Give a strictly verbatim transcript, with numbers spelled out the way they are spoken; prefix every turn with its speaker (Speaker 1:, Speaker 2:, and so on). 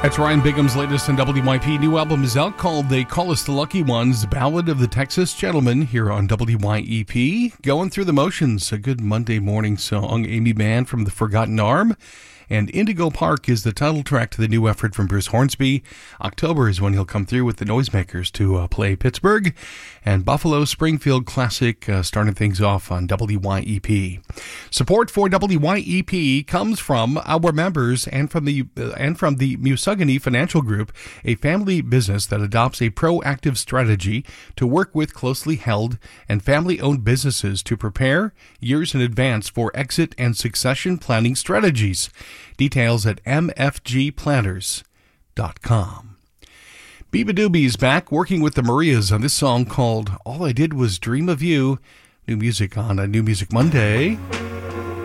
Speaker 1: That's Ryan Bingham's latest on W Y P. New album is out called They Call Us the Lucky Ones, Ballad of the Texas Gentleman, here on W Y E P. Going through the motions, a good Monday morning song. Amy Mann from The Forgotten Arm. And Indigo Park is the title track to the new effort from Bruce Hornsby. October is when he'll come through with the Noisemakers to uh, play Pittsburgh. And Buffalo Springfield Classic uh, starting things off on W Y E P. Support for W Y E P comes from our members and from the uh, and from the Musogany Financial Group, a family business that adopts a proactive strategy to work with closely held and family-owned businesses to prepare years in advance for exit and succession planning strategies. Details at m f g planners dot com. Biba Doobie's back working with the Marias on this song called All I Did Was Dream of You. New music on a New Music Monday.